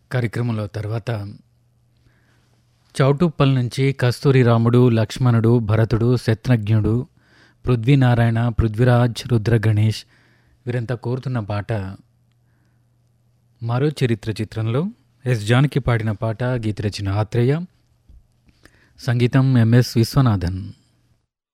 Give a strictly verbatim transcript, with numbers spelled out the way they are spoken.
కార్యక్రమంలో తర్వాత చౌటుప్పల్ నుంచి కస్తూరి రాముడు, లక్ష్మణుడు, భరతుడు, శత్రుఘ్నుడు, పృథ్వీనారాయణ, పృథ్వీరాజ్, రుద్ర గణేష్ వీరంతా కోరుతున్న పాట మరో చరిత్ర చిత్రంలో ఎస్ జానకి పాడిన పాట. గీత రచన ఆత్రేయ, సంగీతం ఎంఎస్ విశ్వనాథన్.